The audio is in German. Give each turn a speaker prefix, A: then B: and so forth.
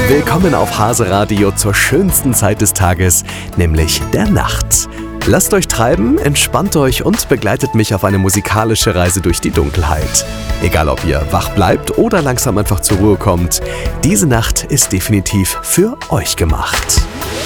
A: Willkommen auf Hase Radio zur schönsten Zeit des Tages, nämlich der Nacht. Lasst euch treiben, entspannt euch und begleitet mich auf eine musikalische Reise durch die Dunkelheit. Egal ob ihr wach bleibt oder langsam einfach zur Ruhe kommt, diese Nacht ist definitiv für euch gemacht.